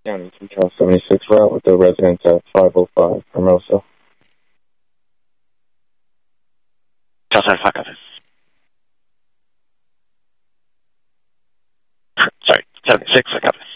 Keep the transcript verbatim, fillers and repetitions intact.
County two Cal seventy-six route with the residents at five oh five Hermosa. Cal seventy-five, copy. Sorry, seventy-six, I copy.